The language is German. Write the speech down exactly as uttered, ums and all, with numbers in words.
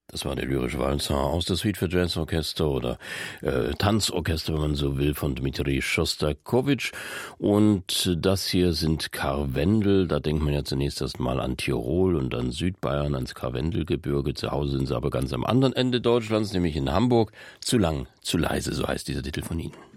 Das war der lyrische Walzer aus der Suite für Jazzorchester oder äh, Tanzorchester, wenn man so will, von Dmitri Schostakowitsch. Und das hier sind Karwendel. Da denkt man ja zunächst erst mal an Tirol und an Südbayern, ans Karwendelgebirge. Zu Hause sind sie aber ganz am anderen Ende Deutschlands, nämlich in Hamburg. Zu lang, zu leise, so heißt dieser Titel von Ihnen.